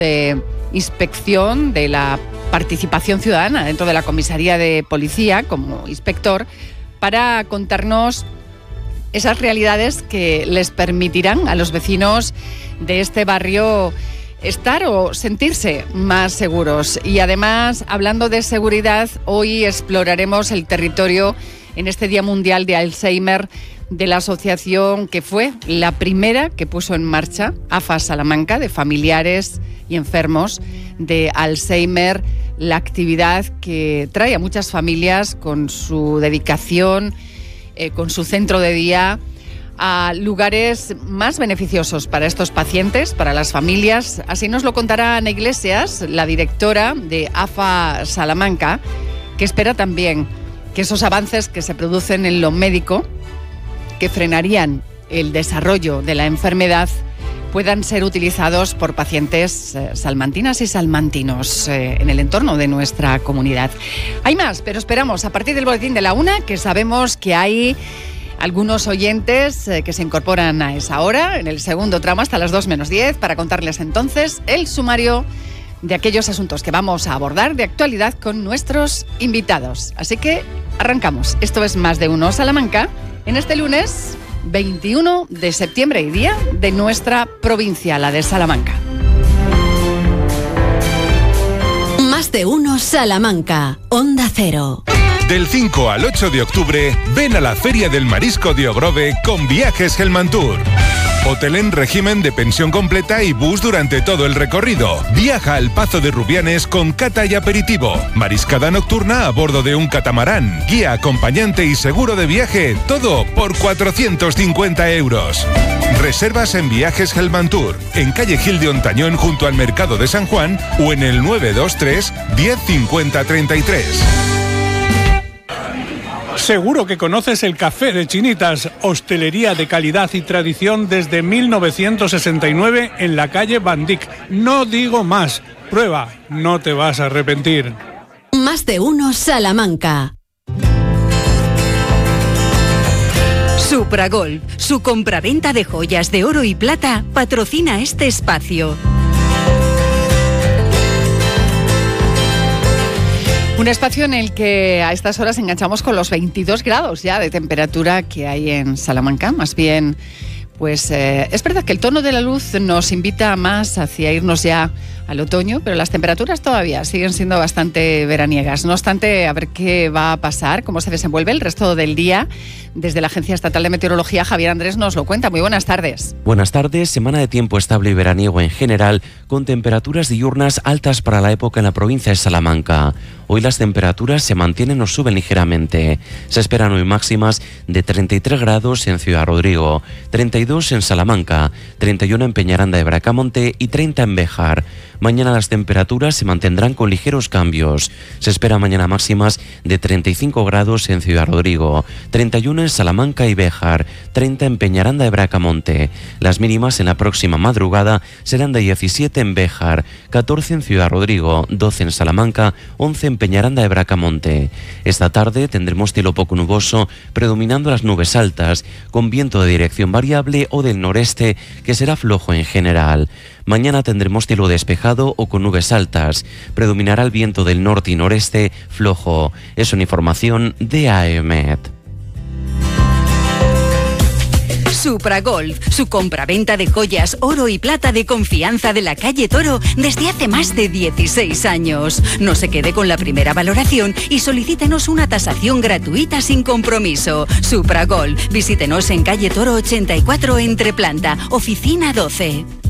de inspección de la participación ciudadana dentro de la comisaría de policía como inspector para contarnos esas realidades que les permitirán a los vecinos de este barrio estar o sentirse más seguros. Y además, hablando de seguridad, hoy exploraremos el territorio en este Día Mundial de Alzheimer de la asociación que fue la primera que puso en marcha AFA Salamanca, de familiares y enfermos de Alzheimer, la actividad que trae a muchas familias con su dedicación, con su centro de día, a lugares más beneficiosos para estos pacientes, para las familias. Así nos lo contará Ana Iglesias, la directora de AFA Salamanca, que espera también que esos avances que se producen en lo médico, que frenarían el desarrollo de la enfermedad, puedan ser utilizados por pacientes salmantinas y salmantinos en el entorno de nuestra comunidad. Hay más, pero esperamos a partir del boletín de la 1, que sabemos que hay algunos oyentes que se incorporan a esa hora, en el segundo tramo hasta las 2 menos 10, para contarles entonces el sumario de aquellos asuntos que vamos a abordar de actualidad con nuestros invitados. Así que arrancamos. Esto es Más de Uno Salamanca, en este lunes 21 de septiembre y día de nuestra provincia, la de Salamanca. Más de Uno Salamanca, Onda Cero. Del 5 al 8 de octubre, ven a la Feria del Marisco de Ogrove con Viajes Helmantur. Hotel en régimen de pensión completa y bus durante todo el recorrido. Viaja al Pazo de Rubianes con cata y aperitivo. Mariscada nocturna a bordo de un catamarán. Guía, acompañante y seguro de viaje. Todo por 450 euros. Reservas en Viajes Helmantur, en calle Gil de Ontañón junto al Mercado de San Juan o en el 923 10 50 33. Seguro que conoces el Café de Chinitas, hostelería de calidad y tradición desde 1969 en la calle Bandic. No digo más, prueba, no te vas a arrepentir. Más de Uno Salamanca. Supragolf, su compraventa de joyas de oro y plata, patrocina este espacio. Un espacio en el que a estas horas enganchamos con los 22 grados ya de temperatura que hay en Salamanca. Más bien, pues es verdad que el tono de la luz nos invita más hacia irnos ya al otoño, pero las temperaturas todavía siguen siendo bastante veraniegas. No obstante, a ver qué va a pasar, cómo se desenvuelve el resto del día. Desde la Agencia Estatal de Meteorología, Javier Andrés nos lo cuenta. Muy buenas tardes. Buenas tardes. Semana de tiempo estable y veraniego en general, con temperaturas diurnas altas para la época en la provincia de Salamanca. Hoy las temperaturas se mantienen o suben ligeramente. Se esperan hoy máximas de 33 grados en Ciudad Rodrigo, 32 en Salamanca, 31 en Peñaranda de Bracamonte y 30 en Béjar. Mañana las temperaturas se mantendrán con ligeros cambios. Se espera mañana máximas de 35 grados en Ciudad Rodrigo, 31 en Salamanca y Béjar, 30 en Peñaranda de Bracamonte. Las mínimas en la próxima madrugada serán de 17 en Béjar, 14 en Ciudad Rodrigo, 12 en Salamanca, 11 en Peñaranda de Bracamonte. Esta tarde tendremos cielo poco nuboso, predominando las nubes altas, con viento de dirección variable o del noreste, que será flojo en general. Mañana tendremos cielo despejado o con nubes altas. Predominará el viento del norte y noreste flojo. Es una información de AEMET. Supragolf, su compraventa de joyas, oro y plata de confianza de la calle Toro desde hace más de 16 años. No se quede con la primera valoración y solicítenos una tasación gratuita sin compromiso. Supragolf, visítenos en calle Toro 84 Entreplanta, oficina 12.